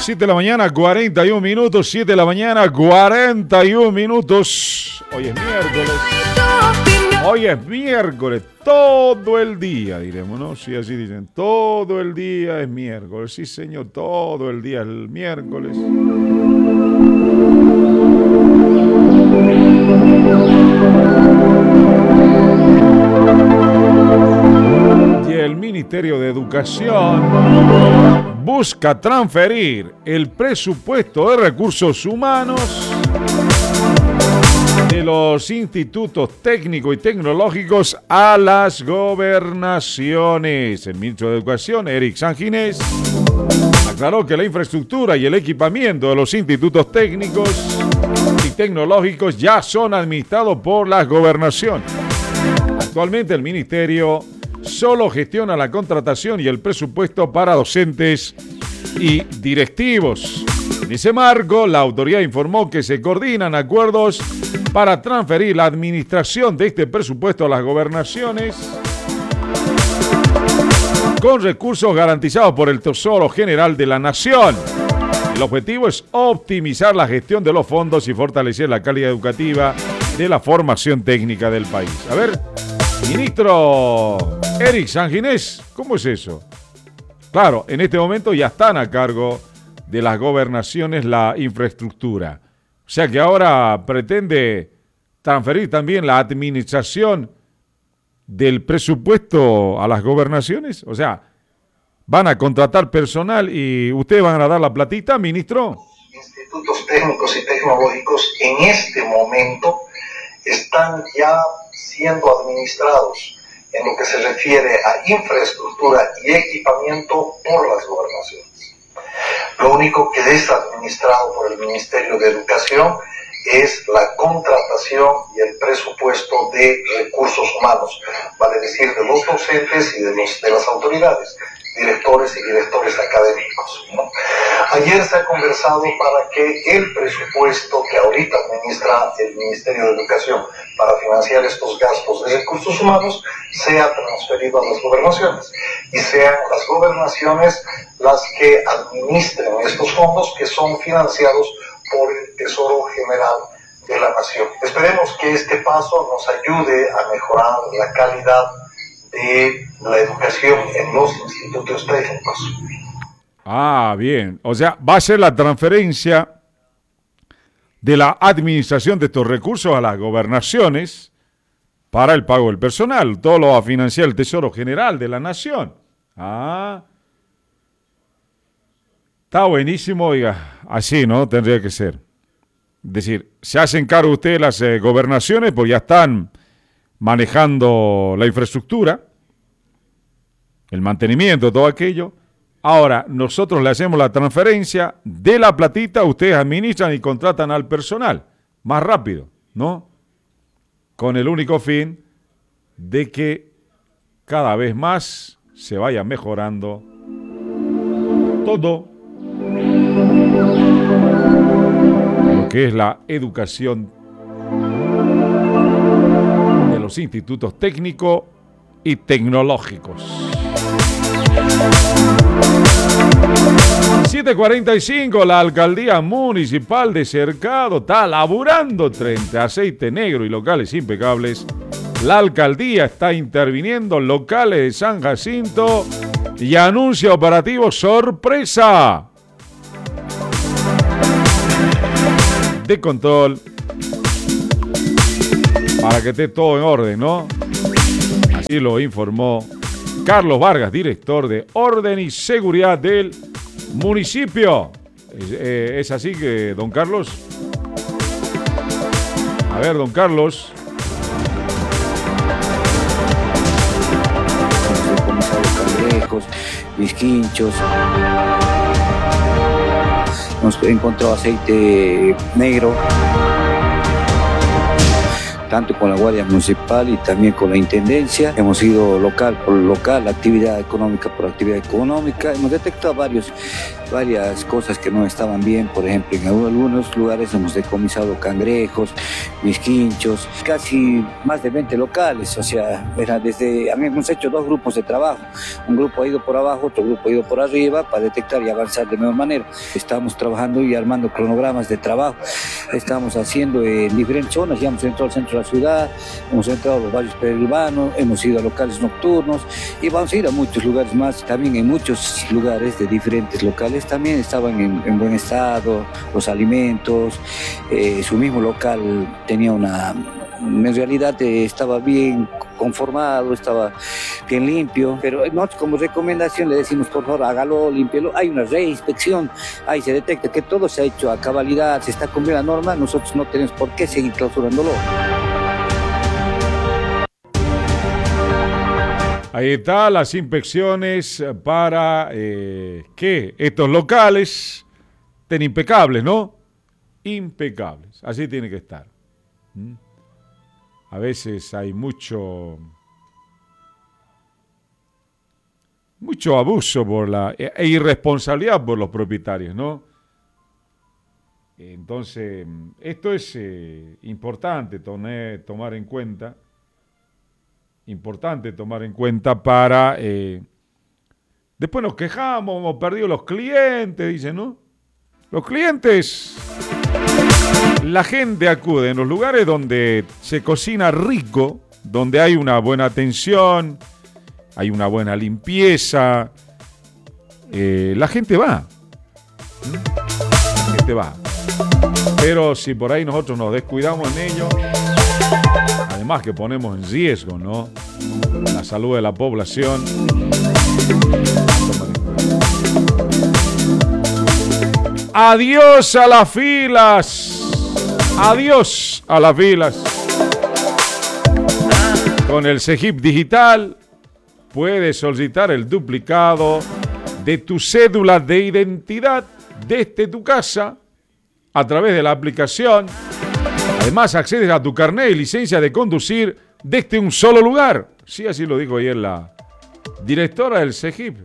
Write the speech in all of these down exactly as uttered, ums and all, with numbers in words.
siete de la mañana, cuarenta y un minutos. siete de la mañana, cuarenta y un minutos. Hoy es miércoles. Hoy es miércoles. Todo el día, diremos, ¿no? Sí, así dicen. Todo el día es miércoles. Sí, señor. Todo el día es el miércoles. Y el Ministerio de Educación busca transferir el presupuesto de recursos humanos de los institutos técnicos y tecnológicos a las gobernaciones. El ministro de Educación, Eric Sanginés, aclaró que la infraestructura y el equipamiento de los institutos técnicos y tecnológicos ya son administrados por las gobernaciones. Actualmente el ministerio solo gestiona la contratación y el presupuesto para docentes y directivos. En ese marco, la autoridad informó que se coordinan acuerdos para transferir la administración de este presupuesto a las gobernaciones con recursos garantizados por el Tesoro General de la Nación. El objetivo es optimizar la gestión de los fondos y fortalecer la calidad educativa de la formación técnica del país. A ver, ministro Eric Sanginés, ¿cómo es eso? Claro, en este momento ya están a cargo de las gobernaciones la infraestructura. O sea que ahora pretende transferir también la administración del presupuesto a las gobernaciones. O sea, van a contratar personal y ustedes van a dar la platita, ministro. Institutos técnicos y tecnológicos en este momento están ya siendo administrados en lo que se refiere a infraestructura y equipamiento por las gobernaciones. Lo único que es administrado por el Ministerio de Educación es la contratación y el presupuesto de recursos humanos, vale decir, de los docentes y de, los, de las autoridades, directores y directores académicos, ¿no? Ayer se ha conversado para que el presupuesto que ahorita administra el Ministerio de Educación para financiar estos gastos de recursos humanos sea transferido a las gobernaciones y sean las gobernaciones las que administren estos fondos que son financiados por el Tesoro General de la Nación. Esperemos que este paso nos ayude a mejorar la calidad de la educación en los institutos técnicos. Ah, bien. O sea, va a ser la transferencia de la administración de estos recursos a las gobernaciones para el pago del personal. Todo lo va a financiar el Tesoro General de la Nación. Ah. Está buenísimo, oiga. Así, ¿no? Tendría que ser. Es decir, se hacen cargo ustedes las eh, gobernaciones, pues ya están manejando la infraestructura, el mantenimiento, todo aquello. Ahora, nosotros le hacemos la transferencia de la platita, ustedes administran y contratan al personal. Más rápido, ¿no? Con el único fin de que cada vez más se vaya mejorando todo lo que es la educación de los institutos técnicos y tecnológicos. siete cuarenta y cinco, la alcaldía municipal de Cercado está laburando frente a aceite negro y locales impecables. La alcaldía está interviniendo en locales de San Jacinto y anuncia operativo sorpresa de control para que esté todo en orden, ¿no? Así lo informó Carlos Vargas, director de Orden y Seguridad del municipio. ¿Es, eh, ¿es así que, don Carlos? A ver, don Carlos. Cangrejos, bizquinchos. Nos encontró aceite negro. tanto con la Guardia Municipal y también con la Intendencia. Hemos ido local por local, actividad económica por actividad económica. Hemos detectado varios, varias cosas que no estaban bien. Por ejemplo, en algunos lugares hemos decomisado cangrejos, misquinchos, casi más de veinte locales. O sea, era desde, hemos hecho dos grupos de trabajo. Un grupo ha ido por abajo, otro grupo ha ido por arriba para detectar y avanzar de mejor manera. Estamos trabajando y armando cronogramas de trabajo. Estamos haciendo en diferentes zonas. Ya hemos entrado al centro de la ciudad, hemos entrado a los barrios periurbanos, hemos ido a locales nocturnos y vamos a ir a muchos lugares más. También en muchos lugares de diferentes locales también estaban en, en buen estado los alimentos. Eh, su mismo local tenía una, en realidad eh, estaba bien conformado, estaba bien limpio, pero nosotros como recomendación le decimos, por favor, hágalo, límpielo. Hay una reinspección, ahí se detecta que todo se ha hecho a cabalidad, se está cumpliendo la norma, nosotros no tenemos por qué seguir clausurándolo. Ahí están las inspecciones para eh, que estos locales estén impecables, ¿no? Impecables, así tiene que estar. ¿Mm? A veces hay mucho, mucho abuso por la, e irresponsabilidad por los propietarios, ¿no? Entonces, esto es eh, importante tomar, tomar en cuenta, importante tomar en cuenta para, eh, después nos quejamos, hemos perdido los clientes, dicen, ¿no? Los clientes... La gente acude en los lugares donde se cocina rico, donde hay una buena atención, hay una buena limpieza. Eh, la gente va. La gente va. Pero si por ahí nosotros nos descuidamos en ello, además que ponemos en riesgo, ¿no?, la salud de la población. Adiós a las filas. Adiós a las filas. Con el CEGIP Digital puedes solicitar el duplicado de tu cédula de identidad desde tu casa a través de la aplicación. Además, accedes a tu carnet y licencia de conducir desde un solo lugar. Sí, así lo dijo ayer la directora del CEGIP,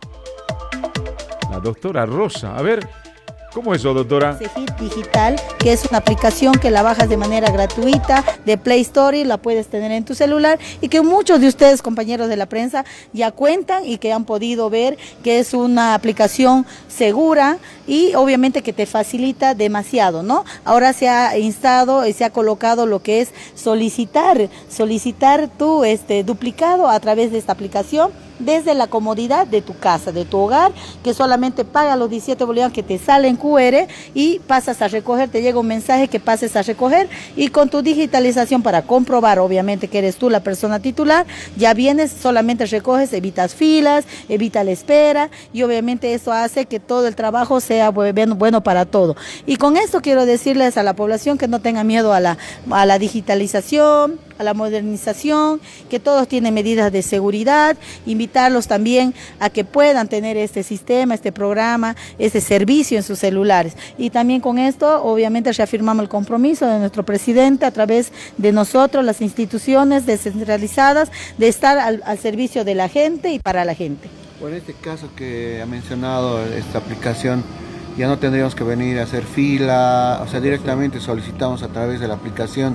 la doctora Rosa. A ver, ¿cómo es eso, doctora? CEGIP Digital, que es una aplicación que la bajas de manera gratuita de Play Store y la puedes tener en tu celular y que muchos de ustedes, compañeros de la prensa, ya cuentan y que han podido ver que es una aplicación segura y obviamente que te facilita demasiado, ¿no? Ahora se ha instado y se ha colocado lo que es solicitar, solicitar tu este, duplicado a través de esta aplicación, desde la comodidad de tu casa, de tu hogar, que solamente paga los diecisiete bolivianos que te salen Q R y pasas a recoger, te llega un mensaje que pases a recoger y con tu digitalización para comprobar obviamente que eres tú la persona titular, ya vienes, solamente recoges, evitas filas, evita la espera y obviamente eso hace que todo el trabajo sea bueno, bueno para todo. Y con esto quiero decirles a la población que no tenga miedo a la, a la digitalización, a la modernización, que todos tienen medidas de seguridad, invitarlos también a que puedan tener este sistema, este programa, este servicio en sus celulares. Y también con esto, obviamente, reafirmamos el compromiso de nuestro presidente a través de nosotros, las instituciones descentralizadas, de estar al, al servicio de la gente y para la gente. Bueno, en este caso que ha mencionado esta aplicación, ya no tendríamos que venir a hacer fila, o sea, directamente solicitamos a través de la aplicación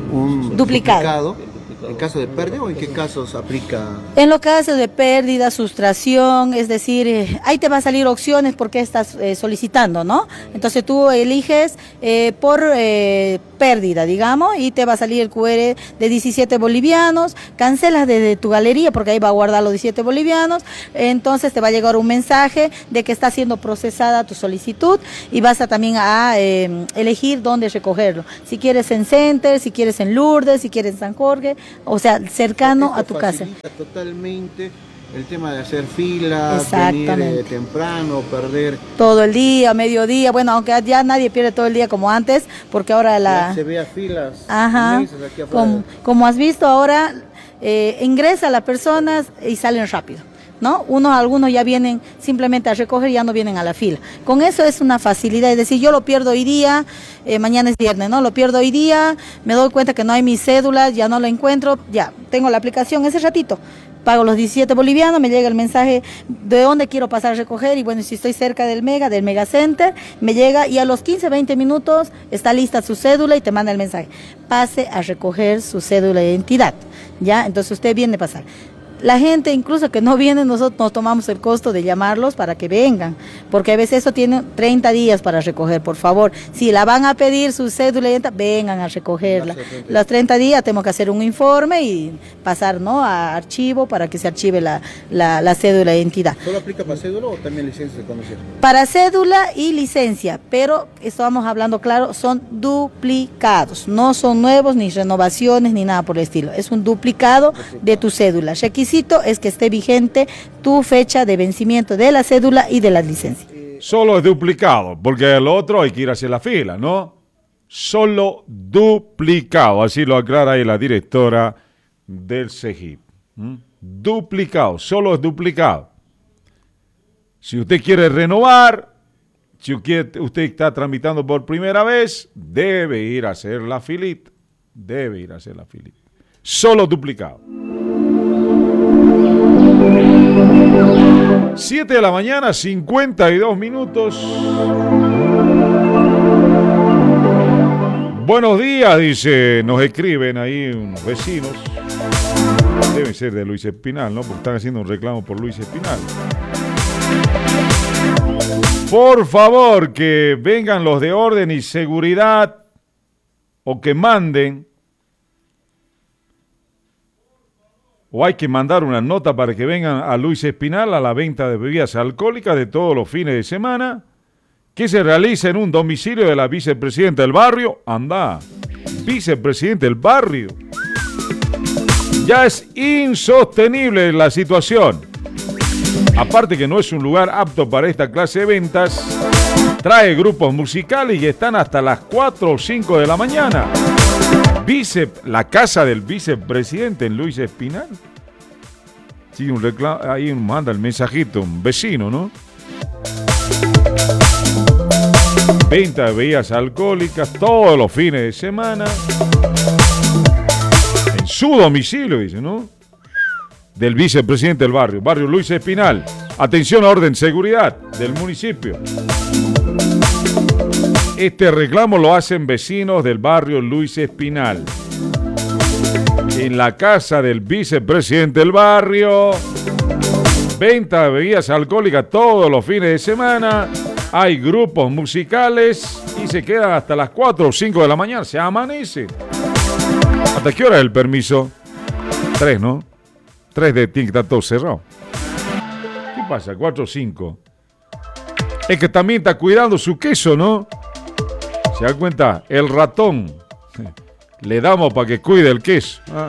un duplicado. duplicado. ¿En caso de pérdida o en qué casos aplica? En los casos de pérdida, sustracción, es decir, eh, ahí te va a salir opciones porque estás eh, solicitando, ¿no? Entonces tú eliges eh, por eh, pérdida, digamos, y te va a salir el Q R de diecisiete bolivianos, cancelas desde tu galería porque ahí va a guardar los diecisiete bolivianos, entonces te va a llegar un mensaje de que está siendo procesada tu solicitud y vas a también a eh, elegir dónde recogerlo. Si quieres en Center, si quieres en Lourdes, si quieres en San Jorge, o sea, cercano a tu casa. Totalmente el tema de hacer filas, venir eh, temprano, perder todo el día, mediodía, bueno, aunque ya nadie pierde todo el día como antes, porque ahora la... Ya se vea filas. Ajá, como, como has visto ahora, eh, ingresa las personas y salen rápido. ¿no? Unos, algunos ya vienen simplemente a recoger, ya no vienen a la fila. Con eso es una facilidad, es decir, yo lo pierdo hoy día, eh, mañana es viernes, ¿no? Lo pierdo hoy día, me doy cuenta que no hay mis cédulas, ya no lo encuentro, ya, tengo la aplicación ese ratito. Pago los diecisiete bolivianos, me llega el mensaje de dónde quiero pasar a recoger y bueno, si estoy cerca del Mega, del Mega Center, me llega y a los quince, veinte minutos está lista su cédula y te manda el mensaje. Pase a recoger su cédula de identidad, ¿ya? Entonces usted viene a pasar. La gente incluso que no viene, nosotros nos tomamos el costo de llamarlos para que vengan, porque a veces eso tiene treinta días para recoger, por favor. Si la van a pedir su cédula de identidad, vengan a recogerla. Los treinta días tenemos que hacer un informe y pasar, ¿no?, a archivo para que se archive la, la, la cédula de identidad. ¿Solo aplica para cédula o también licencia de conducir? Para cédula y licencia, pero estamos hablando claro, son duplicados, no son nuevos, ni renovaciones, ni nada por el estilo. Es un duplicado de tu cédula. Requisito es que esté vigente tu fecha de vencimiento de la cédula y de la licencia. Solo es duplicado, porque el otro hay que ir hacia la fila, ¿no? Solo duplicado, así lo aclara ahí la directora del CEGIP. ¿Mm? Duplicado, solo es duplicado. Si usted quiere renovar, si usted, usted está tramitando por primera vez, debe ir a hacer la filita. Debe ir a hacer la filita. Solo duplicado. siete de la mañana, cincuenta y dos minutos. Buenos días, dice, nos escriben ahí unos vecinos. Deben ser de Luis Espinal, ¿no? Porque están haciendo un reclamo por Luis Espinal. Por favor, que vengan los de orden y seguridad o que manden. O hay que mandar una nota para que vengan a Luis Espinal a la venta de bebidas alcohólicas de todos los fines de semana, que se realiza en un domicilio de la vicepresidenta del barrio. Anda, vicepresidente del barrio. Ya es insostenible la situación. Aparte que no es un lugar apto para esta clase de ventas, trae grupos musicales y están hasta las cuatro o cinco de la mañana. Vice, la casa del vicepresidente en Luis Espinal. Sí, un reclamo, ahí manda el mensajito, un vecino, ¿no? Venta de bebidas alcohólicas todos los fines de semana. En su domicilio, dice, ¿no? Del vicepresidente del barrio, barrio Luis Espinal. Atención a orden, seguridad del municipio. Este reclamo lo hacen vecinos del barrio Luis Espinal. En la casa del vicepresidente del barrio, venta de bebidas alcohólicas todos los fines de semana, hay grupos musicales y se quedan hasta las cuatro o cinco de la mañana, se amanece. ¿Hasta qué hora es el permiso? Tres, ¿no? Tres de tiene que estar todo cerrado. ¿Qué pasa? Cuatro o cinco. Es que también está cuidando su queso, ¿no? ¿Se da cuenta? El ratón. Le damos para que cuide el queso. Ah.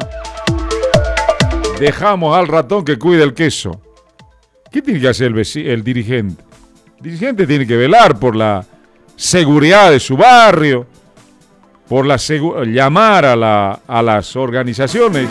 Dejamos al ratón que cuide el queso. ¿Qué tiene que hacer el, veci- el dirigente? El dirigente tiene que velar por la seguridad de su barrio, por la segu- llamar a, la, a las organizaciones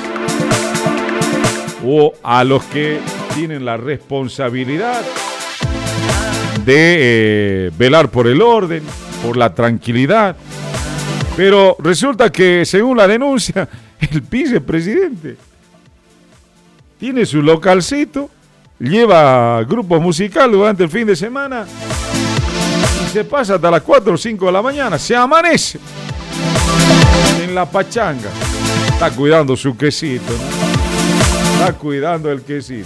o a los que tienen la responsabilidad de eh, velar por el orden, por la tranquilidad. Pero resulta que, según la denuncia, el vicepresidente tiene su localcito, lleva grupos musicales durante el fin de semana y se pasa hasta las cuatro o cinco de la mañana, se amanece en la pachanga. Está cuidando su quesito, ¿no? Está cuidando el quesito.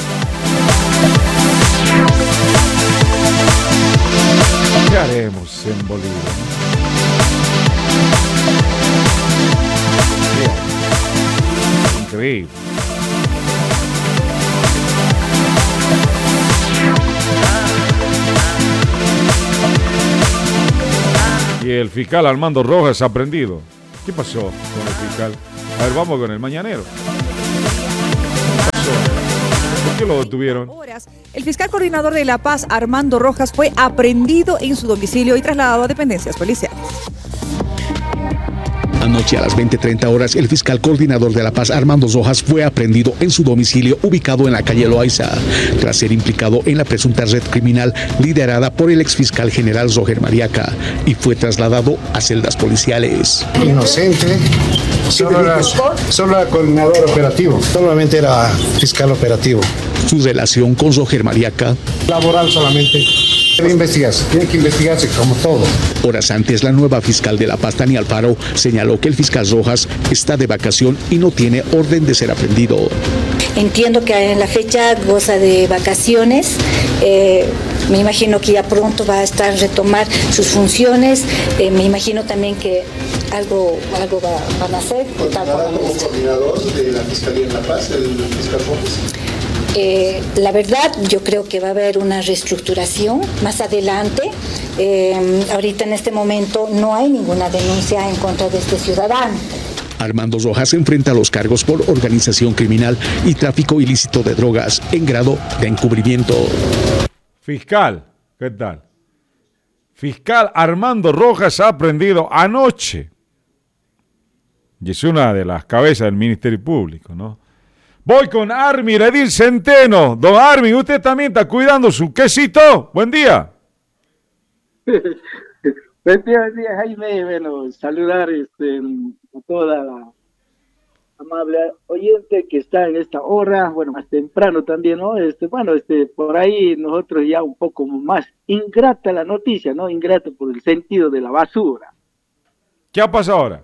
¿Qué haremos en Bolivia? Increíble. Y el fiscal Armando Rojas ha prendido. ¿Qué pasó con el fiscal? A ver, vamos con el mañanero. ¿Qué pasó? ¿Por qué lo detuvieron? El fiscal coordinador de La Paz, Armando Rojas, fue aprehendido en su domicilio y trasladado a dependencias policiales. Anoche a las veinte treinta horas, el fiscal coordinador de La Paz, Armando Rojas, fue aprehendido en su domicilio ubicado en la calle Loaiza, tras ser implicado en la presunta red criminal liderada por el exfiscal general Roger Mariaca, y fue trasladado a celdas policiales. Inocente, solo era, solo era coordinador operativo, solamente era fiscal operativo. Su relación con Roger Mariaca. Laboral solamente. Debe investigarse, tiene que investigarse como todo. Horas antes, la nueva fiscal de La Paz, Tania Alfaro, señaló que el fiscal Rojas está de vacación y no tiene orden de ser aprendido. Entiendo que en la fecha goza de vacaciones. Eh, me imagino que ya pronto va a estar retomar sus funciones. Eh, me imagino también que algo, algo va, van a hacer. ¿Continuará como coordinador de la Fiscalía en La Paz, el fiscal Rojas? Eh, la verdad, yo creo que va a haber una reestructuración más adelante. Eh, ahorita en este momento no hay ninguna denuncia en contra de este ciudadano. Armando Rojas enfrenta los cargos por organización criminal y tráfico ilícito de drogas en grado de encubrimiento. Fiscal, ¿qué tal? Fiscal Armando Rojas aprendido anoche. Y es una de las cabezas del Ministerio Público, ¿no? Voy con Armin Edil Centeno. Don Armin, usted también está cuidando su quesito. Buen día. Buen día, buen día, Jaime. Bueno, saludar este, a toda la amable oyente que está en esta hora, bueno, más temprano también, ¿no? Este, bueno, este, por ahí nosotros ya un poco más ingrata la noticia, ¿no? Ingrata por el sentido de la basura. ¿Qué ha pasado ahora?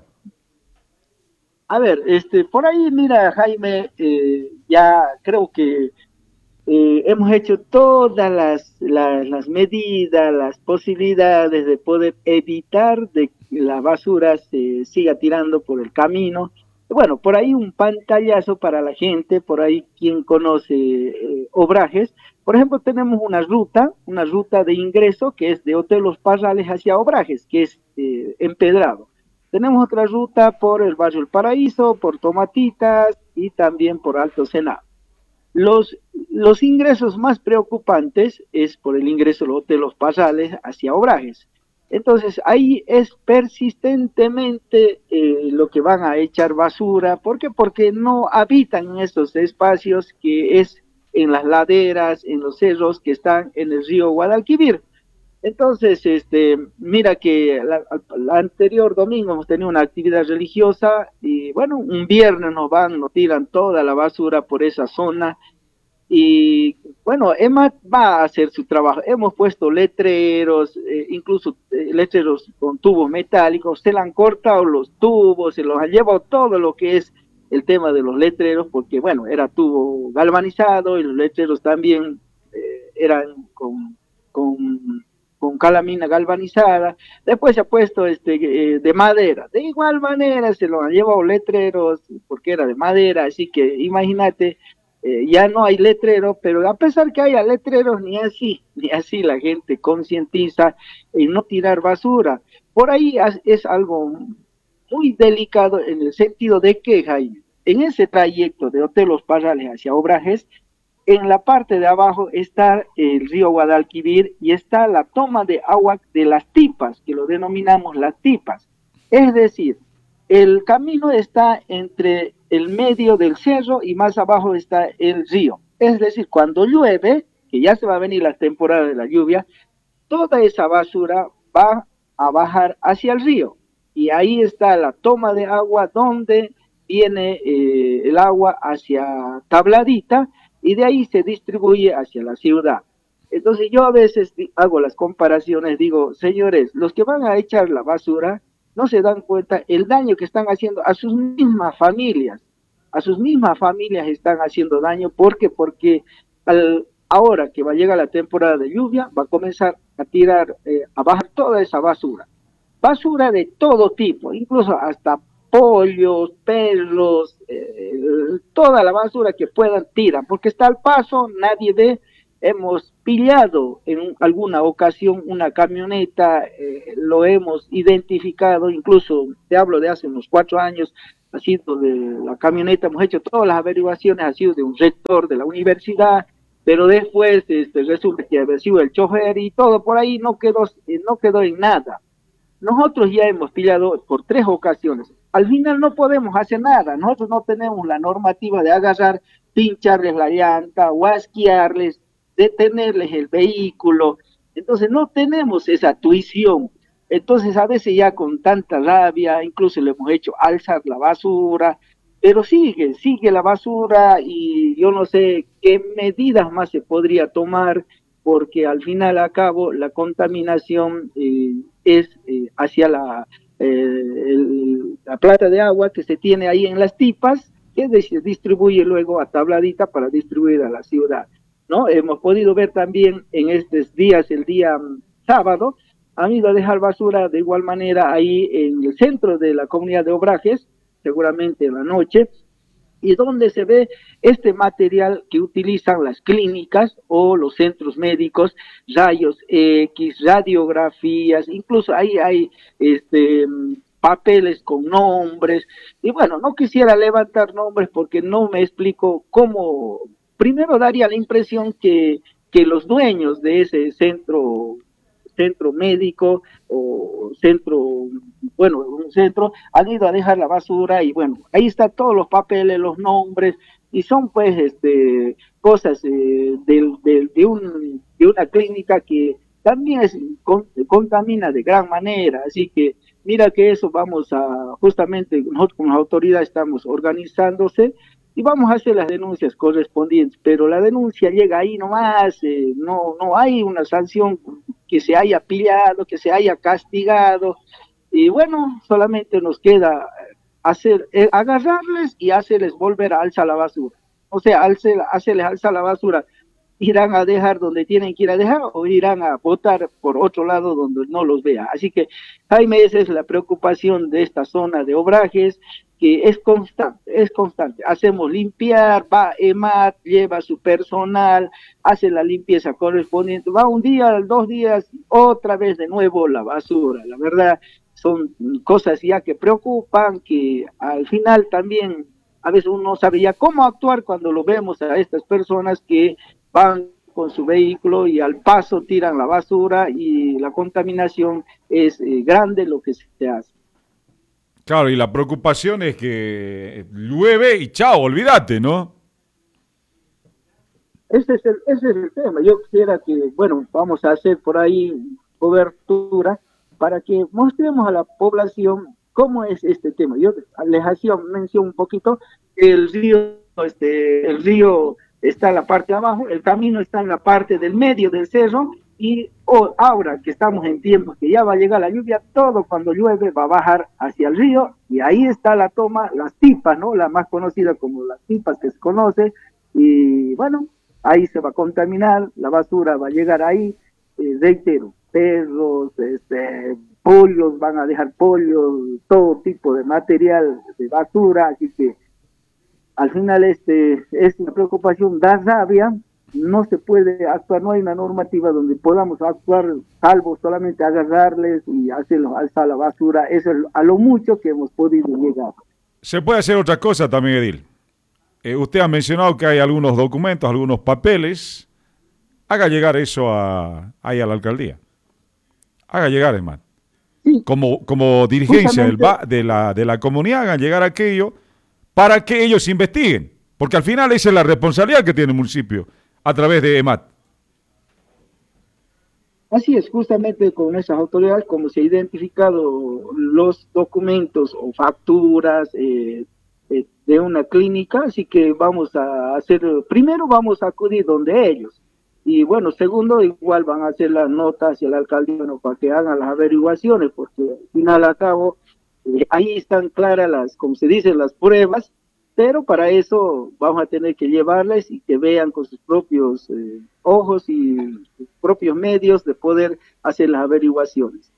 A ver, este, por ahí, mira, Jaime, eh, ya creo que eh, hemos hecho todas las, las, las medidas, las posibilidades de poder evitar de que la basura se siga tirando por el camino. Bueno, por ahí un pantallazo para la gente, por ahí quien conoce eh, Obrajes. Por ejemplo, tenemos una ruta, una ruta de ingreso que es de Hotel Los Parrales hacia Obrajes, que es eh, empedrado. Tenemos otra ruta por el barrio El Paraíso, por Tomatitas y también por Alto Senado. Los, los ingresos más preocupantes es por el ingreso del Hotel Los Parrales hacia Obrajes. Entonces ahí es persistentemente eh, lo que van a echar basura. ¿Por qué? Porque no habitan en estos espacios que es en las laderas, en los cerros que están en el río Guadalquivir. Entonces, este, mira que la, la anterior domingo hemos tenido una actividad religiosa y bueno, un viernes nos van, nos tiran toda la basura por esa zona y bueno, EMAT va a hacer su trabajo. Hemos puesto letreros, eh, incluso eh, letreros con tubos metálicos, se le han cortado los tubos, se los han llevado todo lo que es el tema de los letreros, porque bueno, era tubo galvanizado y los letreros también eh, eran con... con con calamina galvanizada. Después se ha puesto este eh, de madera. De igual manera se lo han llevado letreros porque era de madera, así que imagínate, eh, ya no hay letreros, pero a pesar que haya letreros, ni así, ni así la gente concientiza en no tirar basura. Por ahí es algo muy delicado en el sentido de que, Jaime, en ese trayecto de Hotel Los Parrales hacia Obrajes, en la parte de abajo está el río Guadalquivir y está la toma de agua de las tipas, que lo denominamos las tipas. Es decir, el camino está entre el medio del cerro y más abajo está el río. Es decir, cuando llueve, que ya se va a venir la temporada de la lluvia, toda esa basura va a bajar hacia el río. Y ahí está la toma de agua donde viene eh, el agua hacia Tabladita, y de ahí se distribuye hacia la ciudad. Entonces yo a veces hago las comparaciones, digo, señores, los que van a echar la basura no se dan cuenta el daño que están haciendo a sus mismas familias, a sus mismas familias están haciendo daño. ¿Por qué? Porque al, ahora que va a llegar la temporada de lluvia, va a comenzar a tirar, eh, a bajar toda esa basura. Basura de todo tipo, incluso hasta pollos, perros, eh, toda la basura que puedan tirar, porque está al paso, nadie ve. Hemos pillado en alguna ocasión una camioneta, eh, lo hemos identificado, incluso te hablo de hace unos cuatro años, ha sido de la camioneta, hemos hecho todas las averiguaciones, ha sido de un rector de la universidad, pero después este, resulta que había sido el chofer y todo por ahí no quedó, eh, no quedó en nada. Nosotros ya hemos pillado por tres ocasiones al final no podemos hacer nada. Nosotros no tenemos la normativa de agarrar, pincharles la llanta, guasquearles, detenerles el vehículo. Entonces no tenemos esa tuición. Entonces a veces ya con tanta rabia, incluso le hemos hecho alzar la basura, pero sigue, sigue la basura y yo no sé qué medidas más se podría tomar, porque al final a cabo la contaminación eh, es eh, hacia la, eh, el, la plata de agua que se tiene ahí en las tipas, que se distribuye luego a tabladita para distribuir a la ciudad, ¿no? Hemos podido ver también en estos días, el día um, sábado, han ido a dejar basura de igual manera ahí en el centro de la comunidad de Obrajes, seguramente en la noche, y donde se ve este material que utilizan las clínicas o los centros médicos, rayos X, radiografías, incluso ahí hay este papeles con nombres, y bueno, no quisiera levantar nombres porque no me explico cómo, primero daría la impresión que, que los dueños de ese centro centro médico o centro, bueno, un centro, han ido a dejar la basura y bueno, ahí están todos los papeles, los nombres, y son pues este cosas eh, de, de, de, un, de una clínica que también es, con, contamina de gran manera, así que mira que eso vamos a, justamente nosotros con las autoridades estamos organizándose y vamos a hacer las denuncias correspondientes, pero la denuncia llega ahí nomás, eh, no, no hay una sanción que se haya pillado, que se haya castigado, y bueno, solamente nos queda hacer, eh, agarrarles y hacerles volver a alzar la basura, o sea, hacer, hacerles alzar la basura, irán a dejar donde tienen que ir a dejar o irán a botar por otro lado donde no los vea. Así que, Jaime, esa es la preocupación de esta zona de Obrajes, que es constante, es constante. Hacemos limpiar, va EMAT, lleva su personal, hace la limpieza correspondiente, va un día, dos días, otra vez de nuevo la basura. La verdad, son cosas ya que preocupan, que al final también a veces uno no sabe ya cómo actuar cuando lo vemos a estas personas que van con su vehículo y al paso tiran la basura y la contaminación es eh, grande lo que se hace. Claro, y la preocupación es que llueve y chao, olvídate, ¿no? Ese es, el, ese es el tema. Yo quisiera que, bueno, vamos a hacer por ahí cobertura para que mostremos a la población cómo es este tema. Yo les hacía mención un poquito, el río, este, el río está en la parte de abajo, el camino está en la parte del medio del cerro, y oh, ahora que estamos en tiempos que ya va a llegar la lluvia, todo cuando llueve va a bajar hacia el río, y ahí está la toma, las tipas, ¿no? La más conocida como las tipas que se conoce, y bueno, ahí se va a contaminar, la basura va a llegar ahí, eh, reitero, perros, este, pollos, van a dejar pollos, todo tipo de material de basura, así que al final este es una preocupación, da rabia, no se puede actuar, no hay una normativa donde podamos actuar, salvo solamente agarrarles y hacerlos alzar la basura, eso es a lo mucho que hemos podido llegar. Se puede hacer otra cosa también, Edil. Eh, usted ha mencionado que hay algunos documentos, algunos papeles, haga llegar eso a, ahí a la alcaldía, haga llegar, hermano. Sí. Como, como dirigencia del, de, la, de la comunidad, hagan llegar aquello para que ellos investiguen, porque al final esa es la responsabilidad que tiene el municipio a través de EMAT. Así es, justamente con esas autoridades, como se han identificado los documentos o facturas eh, eh, de una clínica, así que vamos a hacer, primero vamos a acudir donde ellos, y bueno, segundo, igual van a hacer las notas hacia la alcaldía, ¿no? Para que hagan las averiguaciones, porque al final a cabo, Eh, ahí están claras las, como se dice, las pruebas, pero para eso vamos a tener que llevarles y que vean con sus propios eh, ojos y sus propios medios de poder hacer las averiguaciones.